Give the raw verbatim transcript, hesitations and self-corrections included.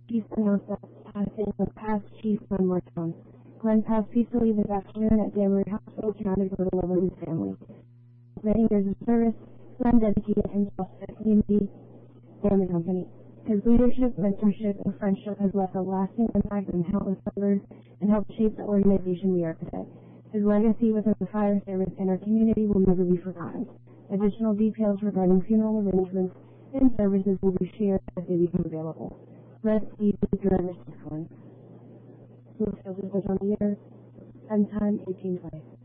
Chief announced that passing of past Chief Glenn Morton. Glenn passed peacefully this afternoon at Damery Hospital, surrounded by the love of his family. With many years of service, Glenn dedicated himself to the community and the company. His leadership, mentorship, and friendship has left a lasting impact on countless members and helped shape the organization we are today. His legacy within the fire service and our community will never be forgotten. Additional details regarding funeral arrangements and services will be shared as they become available. Rest easy, Driver Glenn. Who was on the air, end time eighteen twenty.